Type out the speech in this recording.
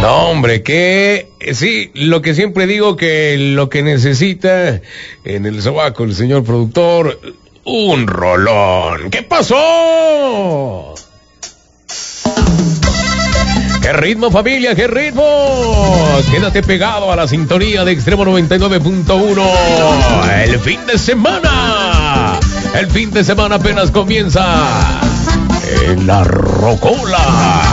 No, hombre, que sí, lo que siempre digo que lo que necesita en el sobaco el señor productor, un rolón. ¿Qué pasó? ¡Qué ritmo, familia! ¡Qué ritmo! Quédate pegado a la sintonía de Extremo 99.1. El fin de semana. El fin de semana apenas comienza en la Rocola.